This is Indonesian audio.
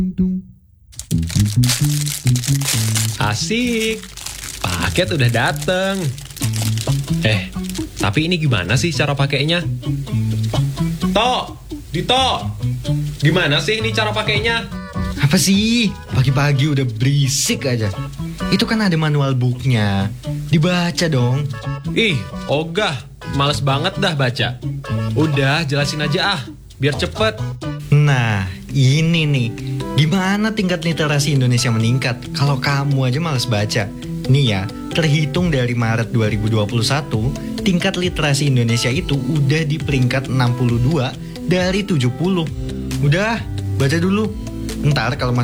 Asik, paket udah dateng. Tapi ini gimana sih cara pakainya? Dito, gimana sih ini cara pakainya? Apa sih? Pagi-pagi udah berisik aja. Itu kan ada manual booknya. Dibaca dong. Ih, ogah, males banget dah baca. Udah, jelasin aja biar cepet. Nah, ini nih. Gimana tingkat literasi Indonesia meningkat kalau kamu aja males baca? Nih ya, terhitung dari Maret 2021, tingkat literasi Indonesia itu udah di peringkat 62 dari 70. Udah, baca dulu. Ntar kalau